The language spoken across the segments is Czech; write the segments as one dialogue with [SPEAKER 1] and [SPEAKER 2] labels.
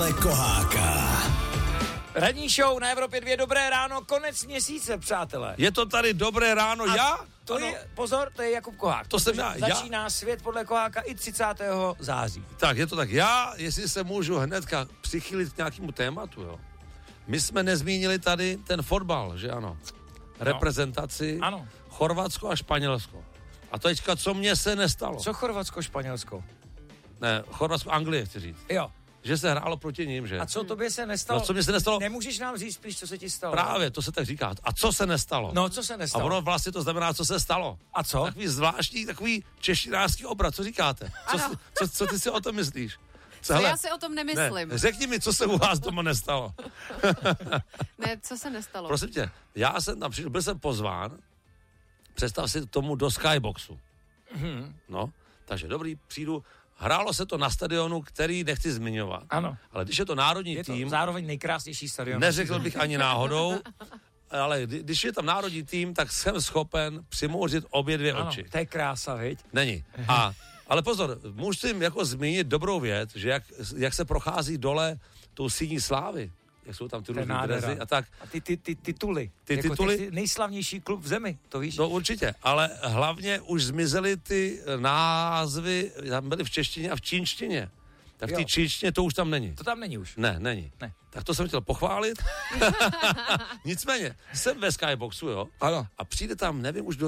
[SPEAKER 1] Koháka.
[SPEAKER 2] Ranní show na Evropě 2, dobré ráno, konec měsíce, přátelé.
[SPEAKER 3] Je to tady dobré ráno,
[SPEAKER 2] To je, pozor, to je Jakub Kohák.
[SPEAKER 3] To jsem já.
[SPEAKER 2] Začíná svět podle Koháka i 30. září.
[SPEAKER 3] Tak, je to tak. Jestli se můžu hnedka přichylit k nějakému tématu, jo. My jsme nezmínili tady ten fotbal, že ano? Reprezentaci.
[SPEAKER 2] Ano.
[SPEAKER 3] Chorvatsko a Španělsko. A teďka, co mně se nestalo?
[SPEAKER 2] Co Chorvatsko, Španělsko?
[SPEAKER 3] Ne, Chorvatsko, Anglie, chci říct.
[SPEAKER 2] Jo.
[SPEAKER 3] Že se hrálo proti ním, že?
[SPEAKER 2] A co tobě se nestalo?
[SPEAKER 3] No, co mě se nestalo?
[SPEAKER 2] Nemůžeš nám říct spíš, co se ti stalo?
[SPEAKER 3] Právě, to se tak říká. A co se nestalo?
[SPEAKER 2] No, co se
[SPEAKER 3] A
[SPEAKER 2] nestalo?
[SPEAKER 3] ono vlastně to znamená, co se stalo.
[SPEAKER 2] A co?
[SPEAKER 3] Takový zvláštní, takový češtinářský obrat, co říkáte? Co ty si o tom myslíš?
[SPEAKER 4] Co já si o tom nemyslím.
[SPEAKER 3] Ne, řekni mi, co se u vás doma nestalo.
[SPEAKER 4] Ne, co se nestalo?
[SPEAKER 3] Prosím tě, já jsem tam přišel, byl jsem pozván, představ si tomu do Skyboxu. No, takže dobrý, přijdu, hrálo se to na stadionu, který nechci zmiňovat.
[SPEAKER 2] Ano.
[SPEAKER 3] Ale když je to národní
[SPEAKER 2] Je to
[SPEAKER 3] tým,
[SPEAKER 2] zároveň nejkrásnější stadion.
[SPEAKER 3] neřekl bych ani náhodou, ale když je tam národní tým, tak jsem schopen přimouřit obě dvě
[SPEAKER 2] Ano,
[SPEAKER 3] oči.
[SPEAKER 2] to je krása, viď?
[SPEAKER 3] Není. Ale pozor, musím jako zmínit dobrou věc, že jak se prochází dole tou síní slávy, jak jsou tam ty různé drezy a tak.
[SPEAKER 2] A ty tituly.
[SPEAKER 3] Ty
[SPEAKER 2] jako
[SPEAKER 3] tituly?
[SPEAKER 2] Nejslavnější klub v zemi, to víš?
[SPEAKER 3] No určitě, ale hlavně už zmizely ty názvy, tam byly v češtině a v čínštině. Tak v té čínštině to už tam není.
[SPEAKER 2] To tam není už.
[SPEAKER 3] Ne, není.
[SPEAKER 2] Ne.
[SPEAKER 3] Tak to jsem chtěl pochválit. Nicméně, jsem ve Skyboxu, jo?
[SPEAKER 2] Ano.
[SPEAKER 3] A přijde tam, nevím už, kdo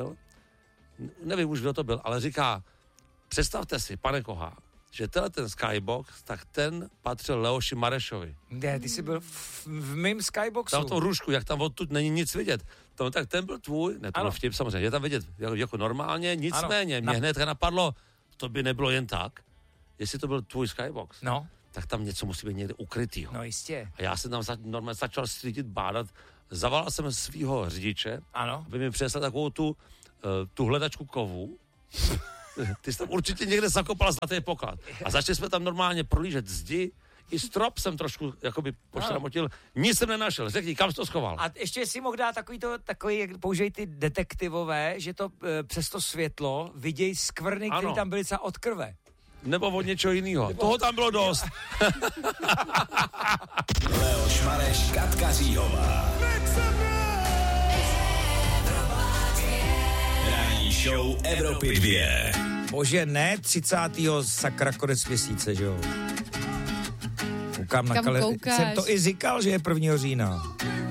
[SPEAKER 3] to byl, ale říká, představte si, pane Kohá, že ten Skybox, tak ten patřil Leoši Marešovi.
[SPEAKER 2] Ne, ty jsi byl v mým Skyboxu.
[SPEAKER 3] Tam v tom růžku, jak tam odtud není nic vidět. Tak ten byl tvůj, ne, to byl vtip samozřejmě, je tam vidět jako normálně, nicméně mě hnedka napadlo, to by nebylo jen tak, jestli to byl tvůj Skybox.
[SPEAKER 2] No.
[SPEAKER 3] Tak tam něco musí být někde ukrytýho.
[SPEAKER 2] No jistě.
[SPEAKER 3] A já jsem tam normálně začal střídit, bádat, zavolal jsem svýho řidiče,
[SPEAKER 2] Ano.
[SPEAKER 3] aby mi přinesl takovou tu hledačku kovů. Ty jsi tam určitě někde zakopal zlatý poklad. A začali jsme tam normálně prolížet zdi, i strop jsem trošku jakoby pošramotil, nic jsem nenašel. Řekni, kam jsi to schoval?
[SPEAKER 2] A ještě si mohl dát takový, jak použij ty detektivové, že to přes to světlo vidějí skvrny, které tam byly třeba od krve.
[SPEAKER 3] Nebo od něčeho jiného. Toho tam bylo dost.
[SPEAKER 1] Leoš Mareš, Katka Říhová. Ranní show Evropy 2.
[SPEAKER 2] Bože, ne 30. sakra konec měsíce, že jo? Koukám na
[SPEAKER 4] Kam koukáš?
[SPEAKER 2] Jsem to i říkal, že je 1. října.